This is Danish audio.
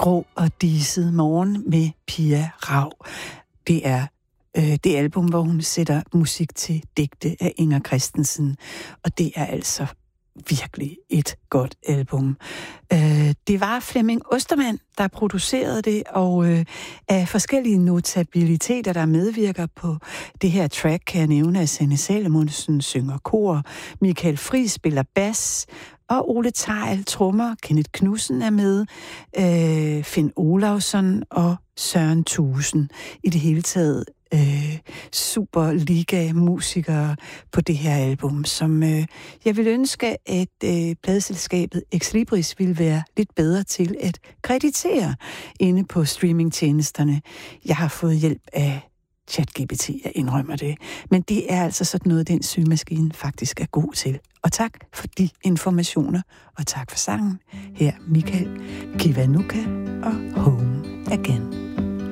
Grå og diset morgen med Pia Rav. Det er det album, hvor hun sætter musik til digte af Inger Christensen. Og det er altså virkelig et godt album. Det var Flemming Ostermann, der producerede det, og af forskellige notabiliteter, der medvirker på det her track, kan jeg nævne, at Sanne Salomonsen synger kor, Michael Friis spiller bas, og Ole Theil trommer, Kenneth Knudsen er med, Finn Olavsson og Søren Thusen. I det hele taget Superliga-musikere på det her album, som jeg vil ønske, at pladeselskabet Exlibris ville være lidt bedre til at kreditere inde på streamingtjenesterne. Jeg har fået hjælp af ChatGPT, jeg indrømmer det. Men det er altså sådan noget, den symaskine faktisk er god til. Og tak for de informationer, og tak for sangen. Her Michael Kiwanuka og Home Again.